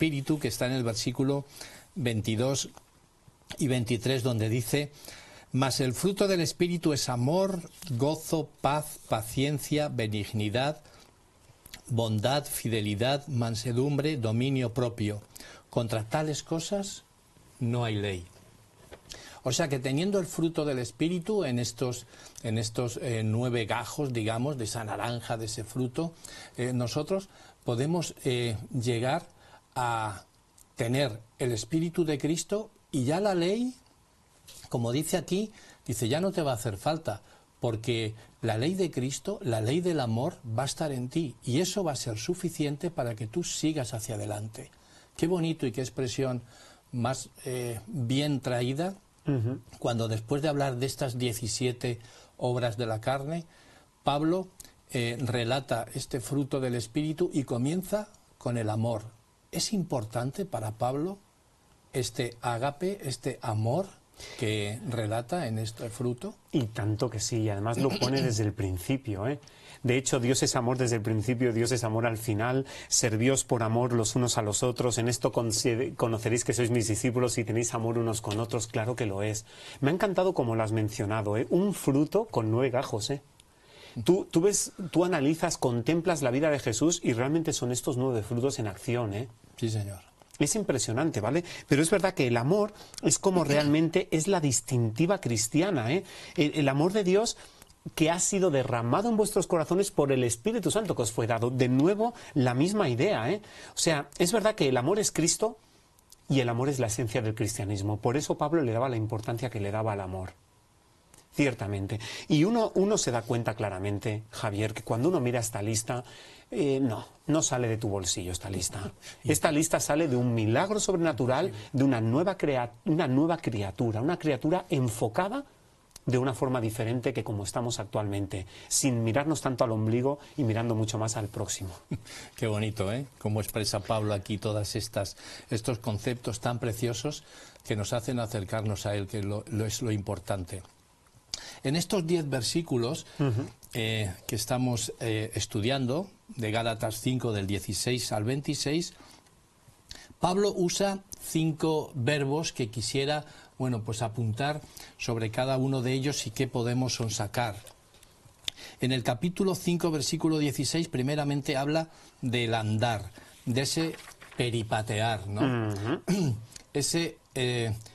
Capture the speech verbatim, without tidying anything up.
Espíritu, que está en el versículo veintidós y veintitrés, donde dice: mas el fruto del Espíritu es amor, gozo, paz, paciencia, benignidad, bondad, fidelidad, mansedumbre, dominio propio. Contra tales cosas no hay ley. O sea que teniendo el fruto del Espíritu en estos, en estos eh, nueve gajos, digamos, de esa naranja, de ese fruto, eh, nosotros podemos eh, llegar a tener el Espíritu de Cristo, y ya la ley, como dice aquí, dice, ya no te va a hacer falta, porque la ley de Cristo, la ley del amor, va a estar en ti, y eso va a ser suficiente para que tú sigas hacia adelante. Qué bonito y qué expresión más eh, bien traída, uh-huh. cuando después de hablar de estas diecisiete obras de la carne, Pablo eh, relata este fruto del Espíritu y comienza con el amor. ¿Es importante para Pablo este ágape, este amor que relata en este fruto? Y tanto que sí, y además lo pone desde el principio, ¿eh? De hecho, Dios es amor desde el principio, Dios es amor al final. Servíos por amor los unos a los otros. En esto conoceréis que sois mis discípulos y tenéis amor unos con otros. Claro que lo es. Me ha encantado como lo has mencionado, ¿eh? Un fruto con nueve gajos, ¿eh? Tú, tú ves, tú analizas, contemplas la vida de Jesús y realmente son estos nueve frutos en acción, ¿eh? Sí, Señor. Es impresionante, ¿vale? Pero es verdad que el amor es como realmente es la distintiva cristiana, ¿eh? El, el amor de Dios que ha sido derramado en vuestros corazones por el Espíritu Santo que os fue dado. De nuevo, la misma idea, ¿eh? O sea, es verdad que el amor es Cristo y el amor es la esencia del cristianismo. Por eso Pablo le daba la importancia que le daba al amor. Ciertamente. Y uno, uno se da cuenta claramente, Javier, que cuando uno mira esta lista, eh, no, no sale de tu bolsillo esta lista. Esta lista sale de un milagro sobrenatural, de una nueva, crea, una nueva criatura, una criatura enfocada de una forma diferente que como estamos actualmente, sin mirarnos tanto al ombligo y mirando mucho más al próximo. Qué bonito, ¿eh? Cómo expresa Pablo aquí todas estas estos conceptos tan preciosos que nos hacen acercarnos a él, que lo, lo es lo importante. En estos diez versículos uh-huh. eh, que estamos eh, estudiando, de Gálatas cinco, del dieciséis al veintiséis, Pablo usa cinco verbos que quisiera, bueno, pues apuntar sobre cada uno de ellos y qué podemos sonsacar. En el capítulo cinco, versículo dieciséis, primeramente habla del andar, de ese peripatear, ¿no? Uh-huh. Ese... Eh,